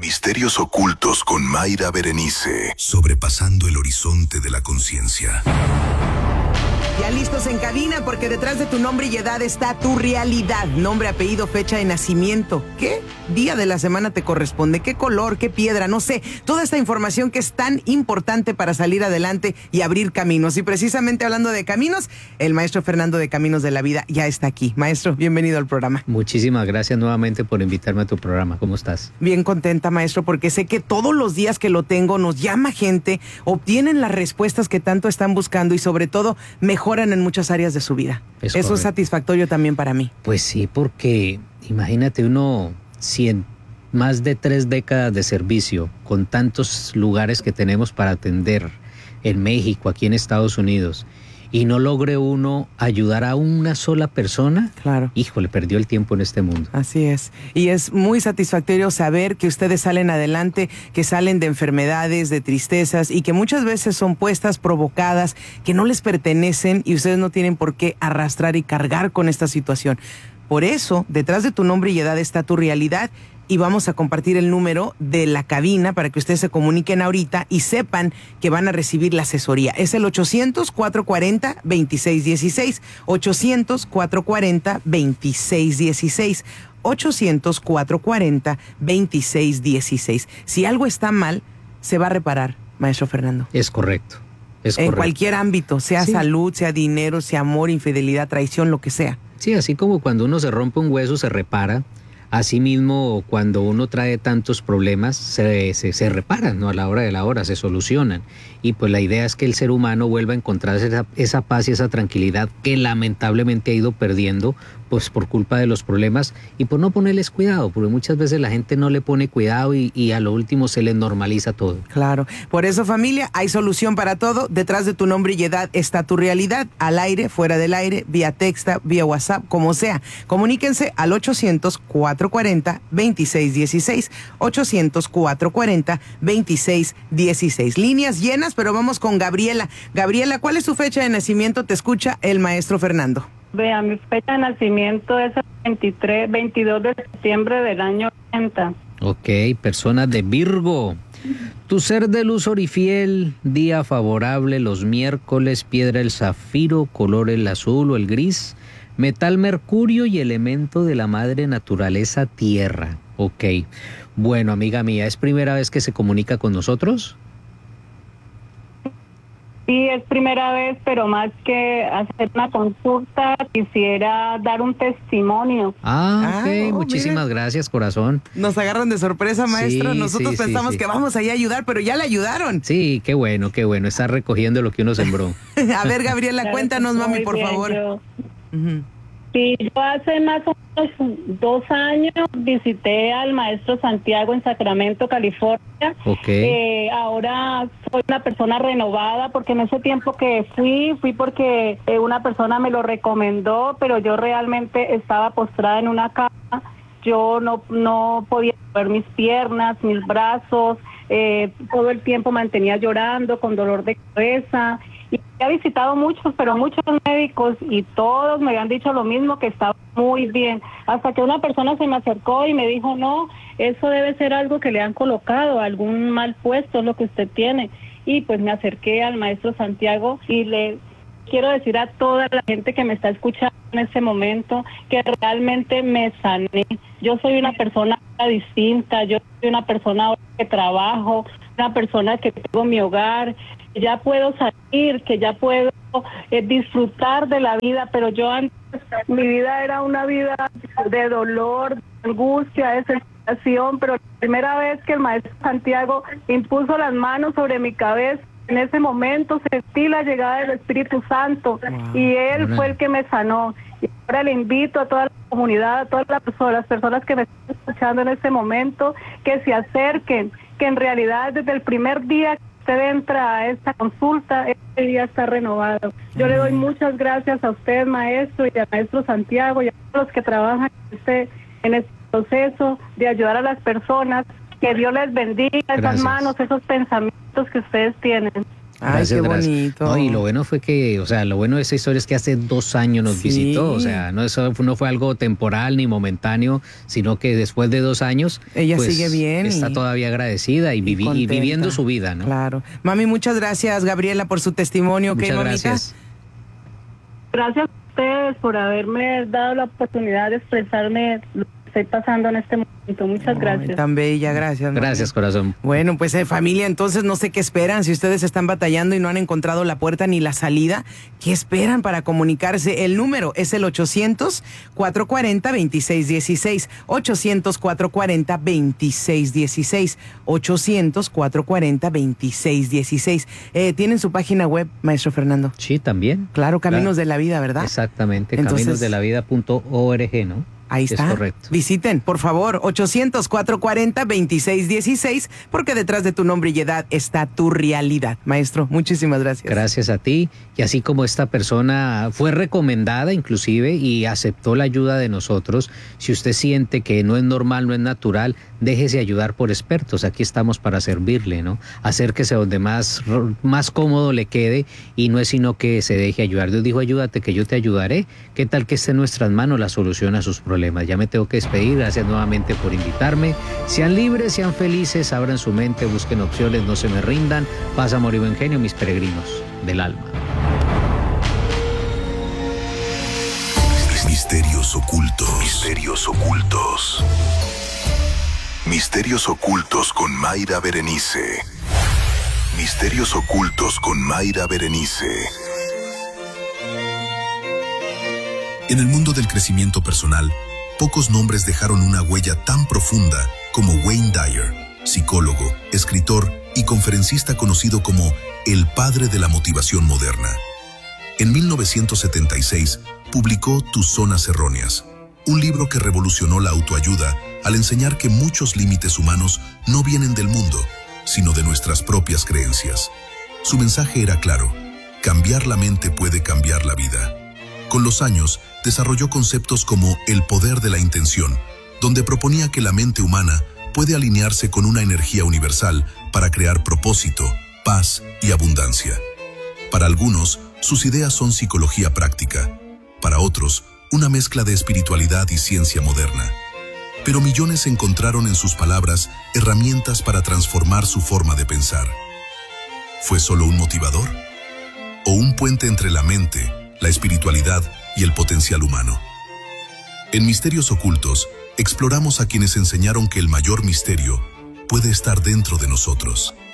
Misterios Ocultos con Mayra Berenice. Sobrepasando el horizonte de la conciencia. Ya listos en cabina, porque detrás de tu nombre y edad está tu realidad. Nombre, apellido, fecha de nacimiento. ¿Qué día de la semana te corresponde? ¿Qué color? ¿Qué piedra? No sé. Toda esta información que es tan importante para salir adelante y abrir caminos. Y precisamente hablando de caminos, el maestro Fernando de Caminos de la Vida ya está aquí. Maestro, bienvenido al programa. Muchísimas gracias nuevamente por invitarme a tu programa. ¿Cómo estás? Bien contenta, maestro, porque sé que todos los días que lo tengo nos llama gente, obtienen las respuestas que tanto están buscando y sobre todo mejoran en muchas áreas de su vida. Eso es satisfactorio también para mí. Pues sí, porque imagínate uno, si en más de 3 décadas de servicio, con tantos lugares que tenemos para atender en México, aquí en Estados Unidos, y no logre uno ayudar a una sola persona, claro, híjole, perdió el tiempo en este mundo. Así es. Y es muy satisfactorio saber que ustedes salen adelante, que salen de enfermedades, de tristezas, y que muchas veces son puestas, provocadas, que no les pertenecen, y ustedes no tienen por qué arrastrar y cargar con esta situación. Por eso, detrás de tu nombre y edad está tu realidad, y vamos a compartir el número de la cabina para que ustedes se comuniquen ahorita y sepan que van a recibir la asesoría. Es el 800-440-2616, 800-440-2616, 800-440-2616. Si algo está mal, se va a reparar, maestro Fernando. Es correcto. En cualquier ámbito, sea sí, salud, sea dinero, sea amor, infidelidad, traición, lo que sea. Sí, así como cuando uno se rompe un hueso, se repara. Asimismo, cuando uno trae tantos problemas, se reparan, ¿no? A la hora de la hora, se solucionan. Y pues la idea es que el ser humano vuelva a encontrar esa paz y esa tranquilidad que lamentablemente ha ido perdiendo, pues por culpa de los problemas y por no ponerles cuidado, porque muchas veces la gente no le pone cuidado y a lo último se les normaliza todo. Claro, por eso, familia, hay solución para todo. Detrás de tu nombre y edad está tu realidad, al aire, fuera del aire, vía texta, vía WhatsApp, como sea. Comuníquense al 800-440-2616, 800-440-2616. Líneas llenas, pero vamos con Gabriela. Gabriela, ¿cuál es tu fecha de nacimiento? Te escucha el maestro Fernando. Vea, mi fecha de nacimiento es el 22 de septiembre del año 80. Ok, persona de Virgo. Tu ser de luz orifiel, día favorable los miércoles, piedra el zafiro, color el azul o el gris, metal mercurio y elemento de la madre naturaleza tierra. Ok, bueno, amiga mía, ¿es primera vez que se comunica con nosotros? Sí, es primera vez, pero más que hacer una consulta, quisiera dar un testimonio. Ok, muchísimas gracias, corazón. Nos agarran de sorpresa, maestro. Sí, Nosotros pensamos que vamos allá a ayudar, pero ya le ayudaron. Sí, qué bueno, está recogiendo lo que uno sembró. A ver, Gabriela, cuéntanos, mami, por favor. Sí, yo hace más o menos 2 años visité al maestro Santiago en Sacramento, California. Okay. Ahora soy una persona renovada, porque en ese tiempo que fui porque una persona me lo recomendó, pero yo realmente estaba postrada en una cama. Yo no podía mover mis piernas, mis brazos, todo el tiempo mantenía llorando, con dolor de cabeza. Y he visitado muchos médicos y todos me habían dicho lo mismo, que estaba muy bien. Hasta que una persona se me acercó y me dijo, no, eso debe ser algo que le han colocado, algún mal puesto es lo que usted tiene. Y pues me acerqué al maestro Santiago y le quiero decir a toda la gente que me está escuchando en este momento que realmente me sané. Yo soy una persona distinta, yo soy una persona ahora que trabajo, una persona que tengo mi hogar, que ya puedo salir, que ya puedo disfrutar de la vida, pero yo antes, mi vida era una vida de dolor, de angustia, de desesperación, pero la primera vez que el maestro Santiago impuso las manos sobre mi cabeza, en ese momento sentí la llegada del Espíritu Santo y Él fue el que me sanó. Y ahora le invito a toda la comunidad, a todas las personas que me están escuchando en este momento, que se acerquen, que en realidad desde el primer día que usted entra a esta consulta, este día está renovado. Yo le doy muchas gracias a usted, maestro, y al maestro Santiago, y a todos los que trabajan en este proceso de ayudar a las personas. Que Dios les bendiga. Gracias. Esas manos, esos pensamientos que ustedes tienen. Ay, Gracias, qué gracias. bonito. No, y lo bueno fue que, o sea, lo bueno de esta historia es que hace 2 años nos visitó, o sea, eso no fue algo temporal ni momentáneo, sino que después de 2 años, ella pues, sigue bien. está todavía agradecida y contenta. viviendo su vida, ¿no? Claro. Mami, muchas gracias, Gabriela, por su testimonio. Muchas ¿Qué, Mónica? gracias. Gracias a ustedes por haberme dado la oportunidad de expresarme lo que estoy pasando en este momento. Muchas gracias. Ay, tan bella, gracias. Mami. Gracias, corazón. Bueno, pues familia, entonces no sé qué esperan. Si ustedes están batallando y no han encontrado la puerta ni la salida, ¿qué esperan para comunicarse? El número es el 800-440-2616. 800-440-2616. 800-440-2616. ¿Tienen su página web, maestro Fernando? Sí, también. Claro, Caminos de la Vida, ¿verdad? Exactamente, Entonces, caminosdelavida.org, ¿no? Ahí está. Es correcto. Visiten, por favor, 800-440-2616, porque detrás de tu nombre y edad está tu realidad. Maestro, muchísimas gracias. Gracias a ti. Y así como esta persona fue recomendada inclusive y aceptó la ayuda de nosotros, si usted siente que no es normal, no es natural, déjese ayudar por expertos. Aquí estamos para servirle, ¿no? Acérquese donde más cómodo le quede y no es sino que se deje ayudar. Dios dijo, ayúdate que yo te ayudaré. ¿Qué tal que esté en nuestras manos la solución a sus problemas? Ya me tengo que despedir. Gracias nuevamente por invitarme. Sean libres, sean felices, abran su mente, busquen opciones, no se me rindan. Paz, amor y buen genio, mis peregrinos del alma. Misterios ocultos. Misterios ocultos. Misterios ocultos con Mayra Berenice. Misterios ocultos con Mayra Berenice. En el mundo del crecimiento personal, pocos nombres dejaron una huella tan profunda como Wayne Dyer, psicólogo, escritor y conferencista conocido como el padre de la motivación moderna. En 1976, publicó Tus zonas erróneas, un libro que revolucionó la autoayuda al enseñar que muchos límites humanos no vienen del mundo, sino de nuestras propias creencias. Su mensaje era claro: cambiar la mente puede cambiar la vida. Con los años, desarrolló conceptos como el poder de la intención, donde proponía que la mente humana puede alinearse con una energía universal para crear propósito, paz y abundancia. Para algunos, sus ideas son psicología práctica. Para otros, una mezcla de espiritualidad y ciencia moderna. Pero millones encontraron en sus palabras herramientas para transformar su forma de pensar. ¿Fue solo un motivador? ¿O un puente entre la mente, la espiritualidad y el potencial humano? En Misterios Ocultos, exploramos a quienes enseñaron que el mayor misterio puede estar dentro de nosotros.